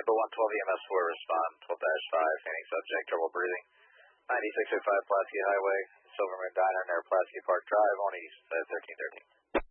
Able 112 EMS 4, respond, 12-5, fainting subject, trouble breathing. 9605 Pulaski Highway, Silverman Diner near Pulaski Park Drive, on east, 1313.